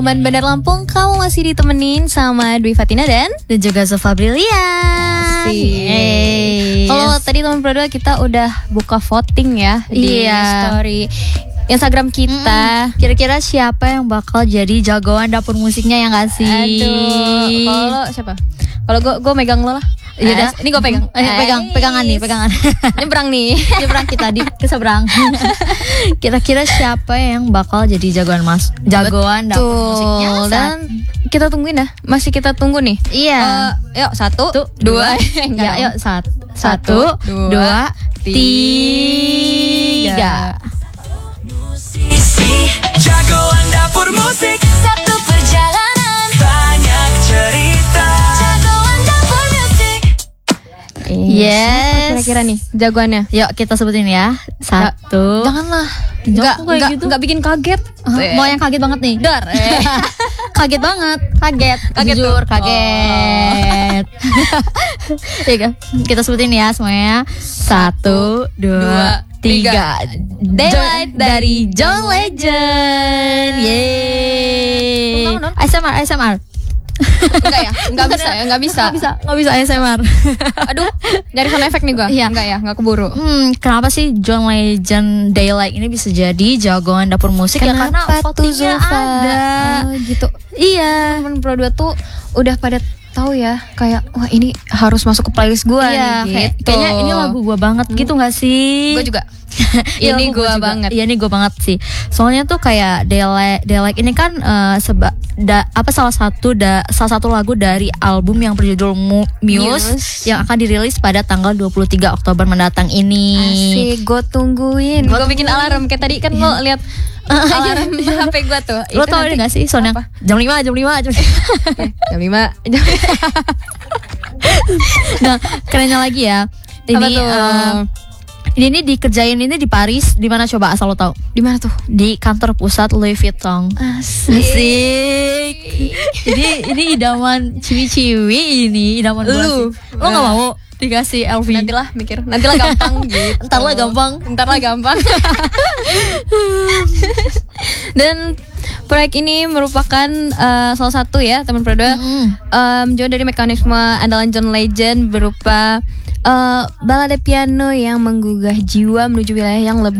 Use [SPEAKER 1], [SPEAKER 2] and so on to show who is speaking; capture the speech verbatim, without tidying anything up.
[SPEAKER 1] Teman Bandar Lampung, kamu masih ditemenin sama Dwi Fatina dan
[SPEAKER 2] dan juga Sofa Brilian.
[SPEAKER 1] Hey. Kalau
[SPEAKER 2] Yes.
[SPEAKER 1] tadi teman berdua kita udah buka voting ya di
[SPEAKER 2] Iya.
[SPEAKER 1] story Instagram kita.
[SPEAKER 2] Mm-mm. Kira-kira siapa yang bakal jadi jagoan dapur musiknya, yang gak sih?
[SPEAKER 1] Aduh, kalau lo siapa? Kalau gue gue megang lo lah.
[SPEAKER 2] Yaudah,
[SPEAKER 1] Eh, ini gue pegang.
[SPEAKER 2] Eh, pegang, pegangan nih, pegangan.
[SPEAKER 1] Nyebrang nih.
[SPEAKER 2] Nyebrang kita di keseberang. Kira-kira siapa yang bakal jadi jagoan mas, jagoan dapur musiknya?
[SPEAKER 1] Tuh,
[SPEAKER 2] saat-
[SPEAKER 1] dan kita tungguin ya. Masih kita tunggu nih.
[SPEAKER 2] Iya.
[SPEAKER 1] Eh, yuk satu,
[SPEAKER 2] Satu,
[SPEAKER 1] dua,
[SPEAKER 2] ya, yuk sat,
[SPEAKER 1] Satu,
[SPEAKER 2] satu,
[SPEAKER 1] dua,
[SPEAKER 2] dua,
[SPEAKER 1] tiga.
[SPEAKER 2] tiga.
[SPEAKER 3] Jagoan dapur musik,
[SPEAKER 4] Satu perjalanan,
[SPEAKER 3] banyak cerita.
[SPEAKER 4] jagoan dapur musik.
[SPEAKER 2] Yes.
[SPEAKER 1] Siapa kira-kira nih jagoannya?
[SPEAKER 2] Yuk kita sebutin ya. Satu.
[SPEAKER 1] Janganlah.
[SPEAKER 2] Jangan
[SPEAKER 1] Enggak,
[SPEAKER 2] kok kayak
[SPEAKER 1] enggak,
[SPEAKER 2] gitu.
[SPEAKER 1] enggak bikin kaget.
[SPEAKER 2] Ah, mau yang kaget banget nih?
[SPEAKER 1] Dar. Eh.
[SPEAKER 2] Kaget banget, kaget,
[SPEAKER 1] Kaget
[SPEAKER 2] jujur
[SPEAKER 1] tuh.
[SPEAKER 2] kaget. Ya kan? Kita sebutin ya semuanya. Satu, dua,
[SPEAKER 1] dua,
[SPEAKER 2] tiga.
[SPEAKER 1] Daylight dari
[SPEAKER 2] John Legend. Yeay.
[SPEAKER 1] Tunggu, non.
[SPEAKER 2] A S M R, A S M R.
[SPEAKER 1] Enggak ya? Enggak bisa ya? Enggak bisa.
[SPEAKER 2] Nggak bisa, nggak bisa A S M R.
[SPEAKER 1] Aduh, nyari sound effect nih gua.
[SPEAKER 2] Iya.
[SPEAKER 1] Enggak ya? Enggak keburu.
[SPEAKER 2] Hmm, kenapa sih John Legend Daylight ini bisa jadi jagoan dapur musik? Ya karena votingnya ada.
[SPEAKER 1] Oh, gitu.
[SPEAKER 2] Iya.
[SPEAKER 1] Temen Pro dua tuh udah pada tahu ya, kayak wah ini harus masuk ke playlist gua
[SPEAKER 2] Iya,
[SPEAKER 1] nih.
[SPEAKER 2] kayak-
[SPEAKER 1] Gitu.
[SPEAKER 2] kayaknya ini lagu gua banget gitu gak sih?
[SPEAKER 1] Gua juga.
[SPEAKER 2] Iya,
[SPEAKER 1] Ini
[SPEAKER 2] lagu
[SPEAKER 1] gua
[SPEAKER 2] juga.
[SPEAKER 1] banget.
[SPEAKER 2] Iya, ini gua banget sih. Soalnya tuh kayak Daylight, Daylight ini kan eh, seba, da, apa salah satu da, salah satu lagu dari album yang berjudul Mu- Muse,
[SPEAKER 1] Muse.
[SPEAKER 2] yang akan dirilis pada tanggal dua puluh tiga Oktober mendatang ini.
[SPEAKER 1] Asik, gue tungguin.
[SPEAKER 2] Gua
[SPEAKER 1] Gue bikin alarm kayak tadi kan lo lihat alarm H P gue tuh.
[SPEAKER 2] Lo
[SPEAKER 1] Itu
[SPEAKER 2] tau
[SPEAKER 1] nanti-
[SPEAKER 2] ini gak sih soalnya
[SPEAKER 1] Apa?
[SPEAKER 2] jam lima, jam lima, jam
[SPEAKER 1] Eh, jam lima. Jam
[SPEAKER 2] Nah, kerennya lagi ya. Ini
[SPEAKER 1] Apa tuh?
[SPEAKER 2] eh, ini nih dikerjain ini di Paris, di mana coba asal lo tahu?
[SPEAKER 1] Di mana tuh?
[SPEAKER 2] Di kantor pusat Louis Vuitton.
[SPEAKER 1] Asik.
[SPEAKER 2] Asik. Jadi ini idaman ciwi-ciwi ini, idaman gue
[SPEAKER 1] Lu.
[SPEAKER 2] sih. Lo nggak mau dikasih L V?
[SPEAKER 1] Nantilah mikir, nantilah gampang gitu.
[SPEAKER 2] Ntar lah gampang.
[SPEAKER 1] Ntar lah gampang. Dan proyek ini merupakan eh, salah satu ya teman Pro dua
[SPEAKER 2] Mm.
[SPEAKER 1] em, jauh dari mekanisme andalan John Legend berupa eh, balada piano yang menggugah jiwa menuju wilayah yang lebih